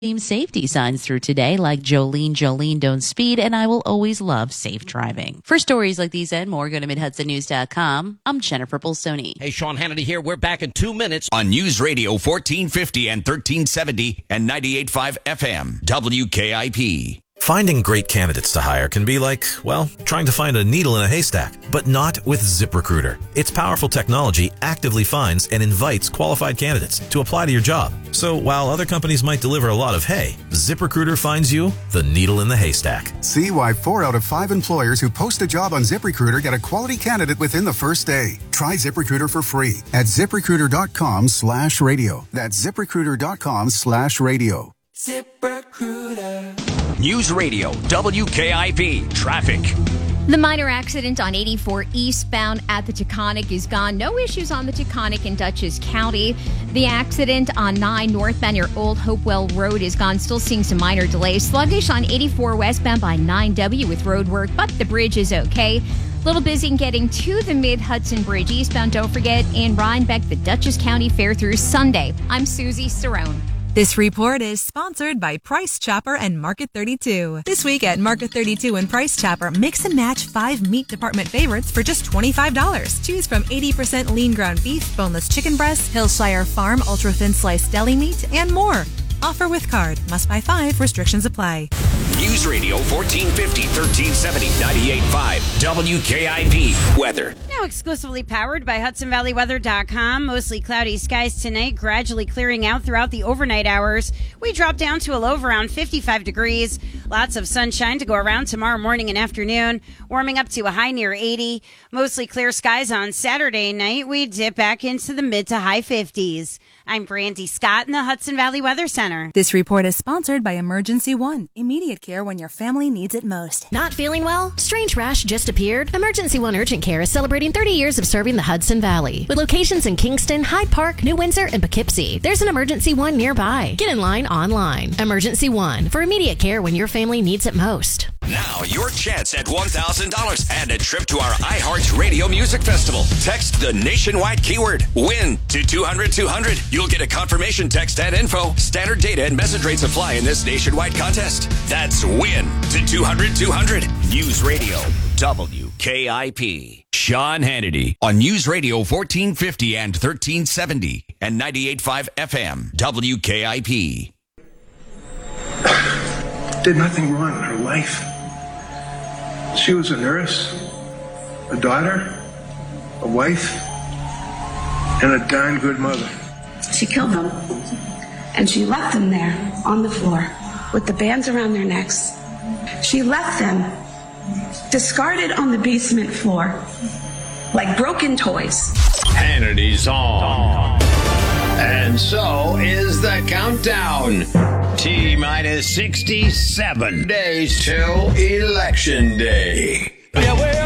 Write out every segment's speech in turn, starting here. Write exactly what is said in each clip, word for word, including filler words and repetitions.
safety signs through today, like Jolene, Jolene, don't speed, and I will always love safe driving. For stories like these and more, go to mid hudson news dot com. I'm Jennifer Bolsoni. Hey, Sean Hannity here. We're back in two minutes on News Radio fourteen fifty and thirteen seventy and ninety-eight point five F M, W K I P. Finding great candidates to hire can be like, well, trying to find a needle in a haystack, but not with ZipRecruiter. Its powerful technology actively finds and invites qualified candidates to apply to your job. So while other companies might deliver a lot of hay, ZipRecruiter finds you the needle in the haystack. See why four out of five employers who post a job on ZipRecruiter get a quality candidate within the first day. Try ZipRecruiter for free at ZipRecruiter.com slash radio. That's ZipRecruiter.com slash radio. ZipRecruiter. News Radio, W K I P, traffic. The minor accident on eighty-four eastbound at the Taconic is gone. No issues on the Taconic in Dutchess County. The accident on nine northbound near Old Hopewell Road is gone. Still seeing some minor delays. Sluggish on eighty-four westbound by nine W with road work, but the bridge is okay. A little busy in getting to the Mid-Hudson Bridge eastbound. Don't forget, in Rhinebeck, the Dutchess County Fair through Sunday. I'm Susie Cerrone. This report is sponsored by Price Chopper and Market thirty-two. This week at Market thirty-two and Price Chopper, mix and match five meat department favorites for just twenty-five dollars. Choose from eighty percent lean ground beef, boneless chicken breast, Hillshire Farm ultra thin sliced deli meat, and more. Offer with card. Must buy five. Restrictions apply. News Radio fourteen fifty, thirteen seventy, ninety-eight point five, W K I P weather. Now exclusively powered by Hudson Valley Weather dot com. Mostly cloudy skies tonight, gradually clearing out throughout the overnight hours. We drop down to a low of around fifty-five degrees. Lots of sunshine to go around tomorrow morning and afternoon. Warming up to a high near eighty. Mostly clear skies on Saturday night. We dip back into the mid to high fifties. I'm Brandy Scott in the Hudson Valley Weather Center. This report is sponsored by Emergency One. Immediate care when your family needs it most. Not feeling well? Strange rash just appeared? Emergency One Urgent Care is celebrating thirty years of serving the Hudson Valley. With locations in Kingston, Hyde Park, New Windsor, and Poughkeepsie, there's an Emergency One nearby. Get in line online. Emergency One for immediate care when your family needs it most. Now, your chance at one thousand dollars and a trip to our iHeart Radio Music Festival. Text the nationwide keyword WIN to two hundred two hundred. You'll get a confirmation text and info. Standard data and message rates apply in this nationwide contest. That's WIN to two hundred two hundred. News Radio, W K I P. Sean Hannity on News Radio fourteen fifty and thirteen seventy and ninety-eight point five F M, W K I P. Did nothing wrong in her life. She was a nurse, a daughter, a wife, and a darn good mother. She killed them, and she left them there on the floor with the bands around their necks. She left them discarded on the basement floor like broken toys. Hannity's on. And so is the countdown. T-minus sixty-seven days till Election Day. Yeah, we're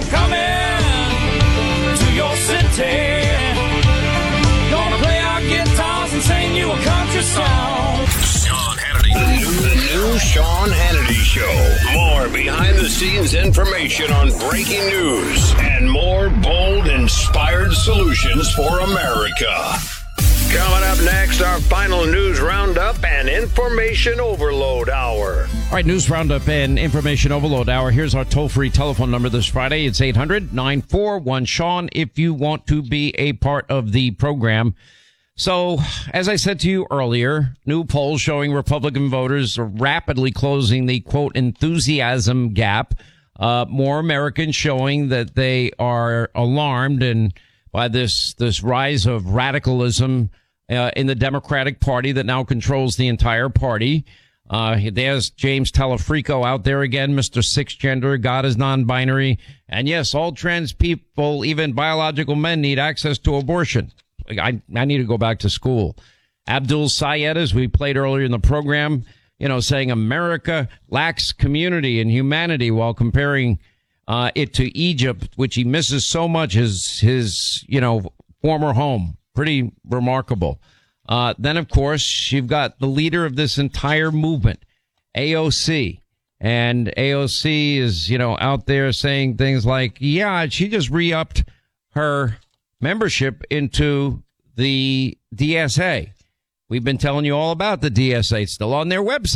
coming to your city. Gonna play our guitars and sing you a country song. Sean Hannity. The new, the new Sean Hannity Show. More behind-the-scenes information on breaking news and more bold, inspired solutions for America. Coming up next, our final news roundup and information overload hour. All right, news roundup and information overload hour. Here's our toll-free telephone number this Friday. It's eight hundred, nine four one, Sean if you want to be a part of the program. So, as I said to you earlier, new polls showing Republican voters are rapidly closing the, quote, enthusiasm gap. Uh, more Americans showing that they are alarmed and by this, this rise of radicalism uh, in the Democratic Party that now controls the entire party. Uh, there's James Telefrico out there again, Mister Six Gender, God is non-binary. And yes, all trans people, even biological men, need access to abortion. I, I need to go back to school. Abdul Sayed, as we played earlier in the program, you know, saying America lacks community and humanity while comparing uh, it to Egypt, which he misses so much, his, his, you know, former home. Pretty remarkable. Uh, then, of course, you've got the leader of this entire movement, A O C. And A O C is, you know, out there saying things like, yeah, she just re-upped her membership into the D S A. We've been telling you all about the D S A. It's still on their website.